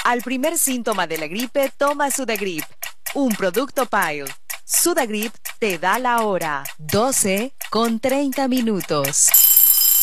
Al primer síntoma de la gripe, toma Sudagrip, un producto Pile. Sudagrip te da la hora, 12:30.